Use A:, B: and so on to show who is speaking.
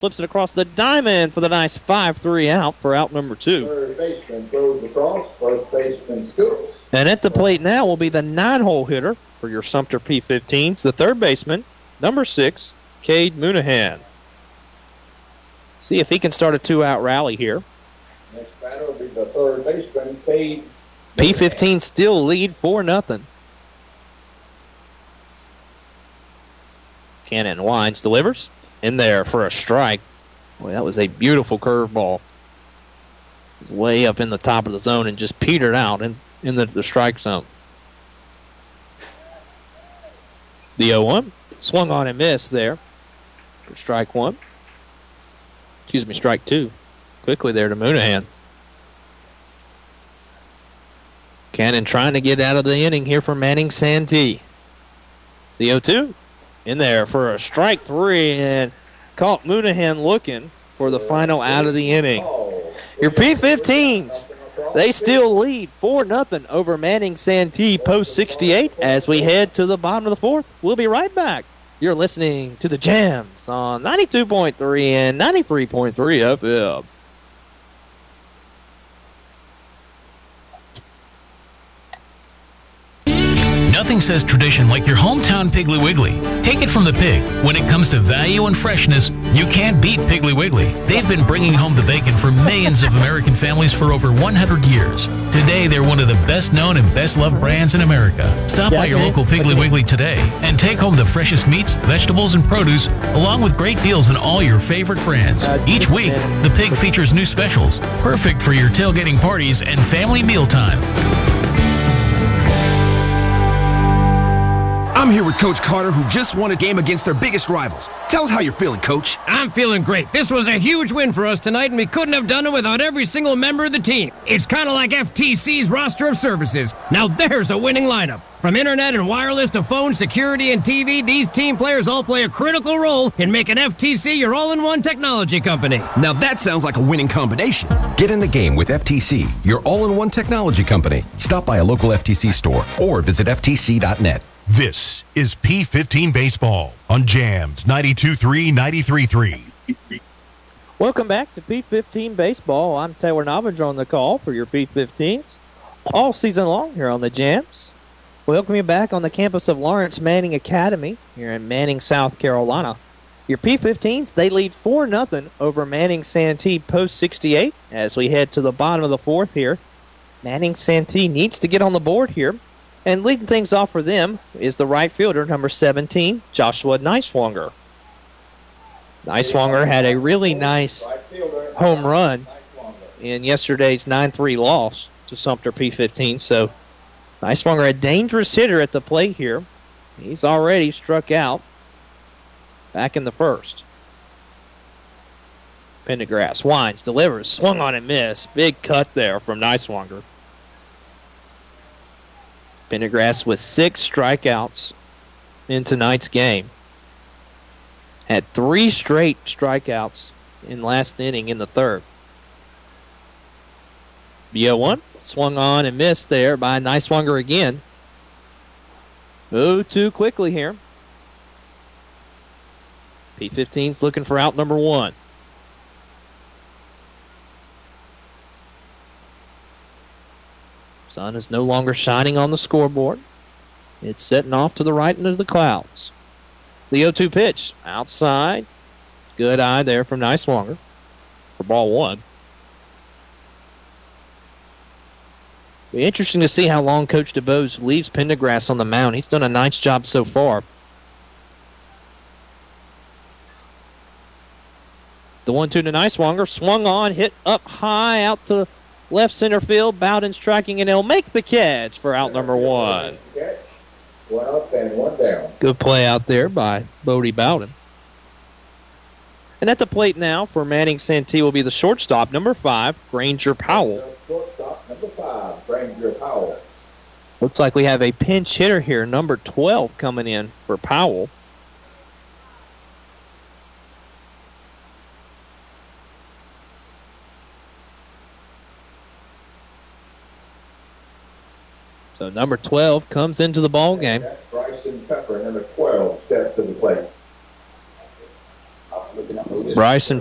A: Flips it across the diamond for the nice 5-3 out for out number 2.
B: Third baseman throws across. First baseman scoops.
A: And at the plate now will be the 9-hole hitter for your Sumter P15s, the third baseman, number 6, Cade Moonahan. See if he can start a 2-out rally here.
B: Next batter will be the third baseman, Cade.
A: P15 still lead 4-0. Cannon winds, delivers. In there for a strike. Boy, that was a beautiful curveball. It was way up in the top of the zone and just petered out in the strike zone. The 0-1. Swung on and missed there for strike 1. Strike 2. Quickly there to Moonahan. Cannon trying to get out of the inning here for Manning Santee. The 0-2. In there for a strike 3 and caught Moonahan looking for the final out of the inning. Your P15s, they still lead 4-0 over Manning Santee post 68 as we head to the bottom of the 4th. We'll be right back. You're listening to the Jams on 92.3 and 93.3 FM.
C: Nothing says tradition like your hometown Piggly Wiggly. Take it from the pig. When it comes to value and freshness, you can't beat Piggly Wiggly. They've been bringing home the bacon for millions of American families for over 100 years. Today, they're one of the best-known and best-loved brands in America. Stop by your local Piggly Wiggly today and take home the freshest meats, vegetables, and produce, along with great deals on all your favorite brands. Each week, the pig features new specials, perfect for your tailgating parties and family mealtime.
D: I'm here with Coach Carter, who just won a game against their biggest rivals. Tell us how you're feeling, Coach.
E: I'm feeling great. This was a huge win for us tonight, and we couldn't have done it without every single member of the team. It's kind of like FTC's roster of services. Now there's a winning lineup. From internet and wireless to phone, security, and TV, these team players all play a critical role in making FTC your all-in-one technology company.
D: Now that sounds like a winning combination.
F: Get in the game with FTC, your all-in-one technology company. Stop by a local FTC store or visit ftc.net.
G: This is P15 Baseball on Jams 92.3, 93.3.
A: Welcome back to P15 Baseball. I'm Taylor Navage on the call for your P15s all season long here on the Jams. Welcome you back on the campus of Lawrence Manning Academy here in Manning, South Carolina. Your P15s, they lead 4-0 over Manning Santee post 68 as we head to the bottom of the 4th here. Manning Santee needs to get on the board here. And leading things off for them is the right fielder, number 17, Joshua Neiswanger. Neiswanger had a really nice home run in yesterday's 9-3 loss to Sumter P15. So Neiswanger, a dangerous hitter at the plate here. He's already struck out back in the 1st. Pendergrass winds, delivers, swung on and missed. Big cut there from Neiswanger. Pendergrass with 6 strikeouts in tonight's game. Had 3 straight strikeouts in last inning in the 3rd. The 0-1 swung on and missed there by Neiswanger again. 0-2 quickly here. P15's looking for out number 1. Sun is no longer shining on the scoreboard. It's setting off to the right into the clouds. The 0-2 pitch outside. Good eye there from Neiswanger for ball 1. Be interesting to see how long Coach DeBose leaves Pendergrass on the mound. He's done a nice job so far. The 1-2 to Neiswanger. Swung on, hit up high out to left center field. Bowden striking, and he'll make the catch for out number 1.
B: One up and one down.
A: Good play out there by Bodie Bowden. And at the plate now for Manning Santee will be the shortstop, number 5, Granger Powell.
B: Shortstop, number 5, Granger Powell.
A: Looks like we have a pinch hitter here, number 12, coming in for Powell. So number 12 comes into the ball game.
B: Bryson Pepper, number 12, steps to the plate.
A: Bryson